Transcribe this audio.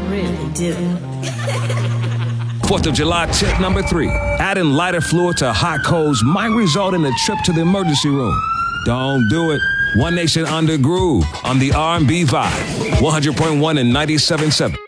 really do. 4th of July tip number 3. Adding lighter fluid to hot coals might result in a trip to the emergency room. Don't do it. One Nation Under Groove on the R&B Vibe. 100.1 and 97.7.